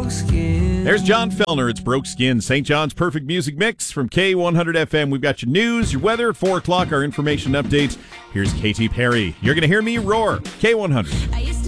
skin. There's John Fellner. It's Broke Skin, St. John's Perfect Music Mix from K100 FM. We've got your news, your weather, at 4 o'clock, our information updates. Here's Katy Perry. You're going to hear me roar. K100.